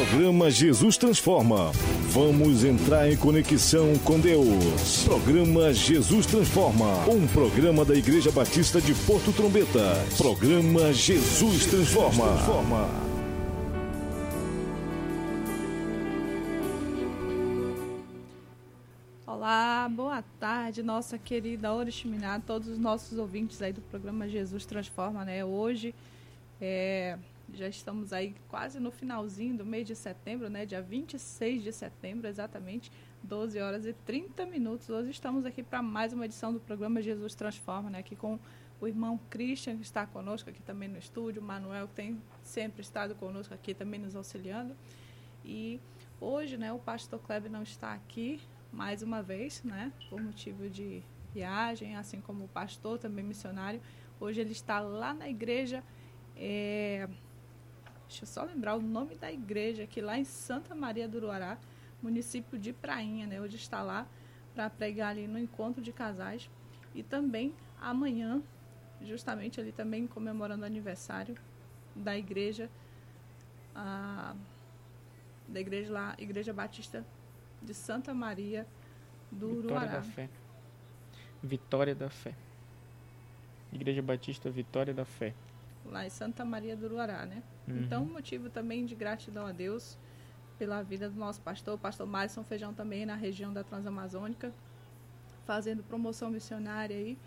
Programa Jesus Transforma. Vamos entrar em conexão com Deus. Programa Jesus Transforma. Um programa da Igreja Batista de Porto Trombetas. Programa Jesus Transforma. Olá, boa tarde, nossa querida Oriximiná, todos os nossos ouvintes aí do programa Jesus Transforma, né? Hoje já estamos aí quase no finalzinho do mês de setembro, né? Dia 26 de setembro, exatamente, 12 horas e 30 minutos. Hoje estamos aqui para mais uma edição do programa Jesus Transforma, né? Aqui com o irmão Christian, que está conosco aqui também no estúdio, o Manuel, que tem sempre estado conosco aqui também nos auxiliando. E hoje, né, o pastor Kleber não está aqui, mais uma vez, né, por motivo de viagem, assim como o pastor, também missionário. Hoje ele está lá na igreja, deixa eu só lembrar o nome da igreja, aqui lá em Santa Maria do Uruará, município de Prainha, né, hoje está lá para pregar ali no encontro de casais. E também amanhã, justamente ali também comemorando o aniversário da igreja, Igreja Batista de Santa Maria do Uruará. Vitória da Fé. Igreja Batista Vitória da Fé. Lá em Santa Maria do Uruará, né? Uhum. Então, motivo também de gratidão a Deus pela vida do nosso pastor, o pastor Malisson Feijão, também na região da Transamazônica, fazendo promoção missionária aí